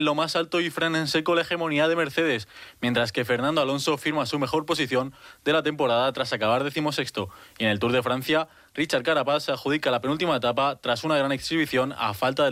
lo más alto y frena en seco la hegemonía de Mercedes, mientras que Fernando Alonso firma su mejor posición de la temporada tras acabar 16º. Y en el Tour de Francia, Richard Carapaz se adjudica la penúltima etapa tras una gran exhibición a falta de